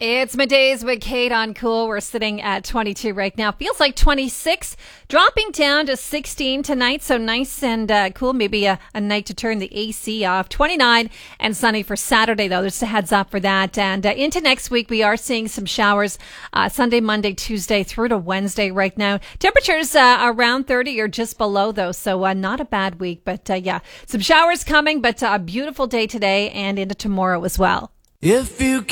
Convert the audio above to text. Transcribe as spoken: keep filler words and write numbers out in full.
It's middays with Kate on Cool. We're sitting at twenty-two right now. Feels like twenty-six, dropping down to sixteen tonight. So nice and uh, cool. Maybe a, a night to turn the A C off. twenty-nine and sunny for Saturday, though. Just a heads up for that. And uh, into next week, we are seeing some showers uh, Sunday, Monday, Tuesday through to Wednesday right now. Temperatures uh, around thirty or just below, though. So uh, not a bad week. But uh, yeah, some showers coming, but uh, a beautiful day today and into tomorrow as well. If you